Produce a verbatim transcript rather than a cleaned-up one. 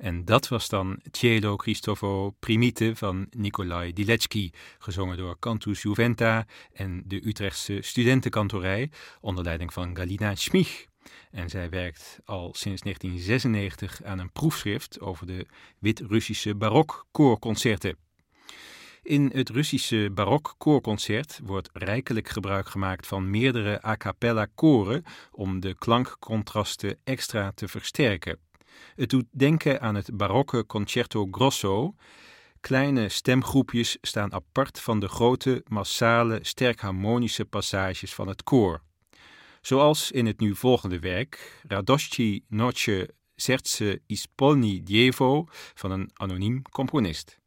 En dat was dan Cielo Cristoforo Primite van Nikolai Dilecki, gezongen door Cantus Juventa en de Utrechtse studentenkantorij onder leiding van Galina Schmich. En zij werkt al sinds negentien zesennegentig aan een proefschrift over de Wit-Russische barok-koorconcerten. In het Russische barok-koorconcert wordt rijkelijk gebruik gemaakt van meerdere a cappella koren om de klankcontrasten extra te versterken. Het doet denken aan het barokke concerto grosso. Kleine stemgroepjes staan apart van de grote, massale, sterk harmonische passages van het koor. Zoals in het nu volgende werk, Radości Noche Serce Ispolni Dievo van een anoniem componist.